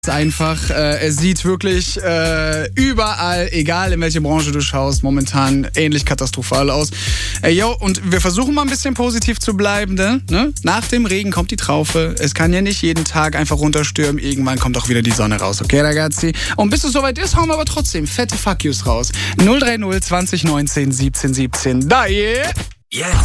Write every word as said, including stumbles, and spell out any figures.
Einfach, äh, es sieht wirklich äh, überall, egal in welche Branche du schaust, momentan ähnlich katastrophal aus. Äh, yo, und wir versuchen mal ein bisschen positiv zu bleiben, ne? Nach dem Regen kommt die Traufe. Es kann ja nicht jeden Tag einfach runterstürmen. Irgendwann kommt auch wieder die Sonne raus, okay, ragazzi? Und bis es soweit ist, hauen wir aber trotzdem fette Fuck yous raus. null drei null zwanzig neunzehn siebzehn siebzehn. Da, yeah! Yeah.